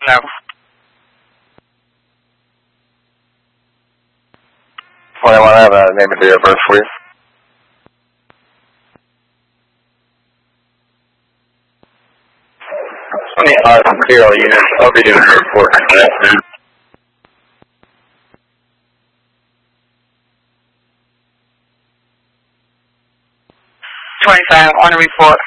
No. 21, I have a name and date of birth for you. 25 Imperial units, I'll be doing a report this afternoon. 25, on a report.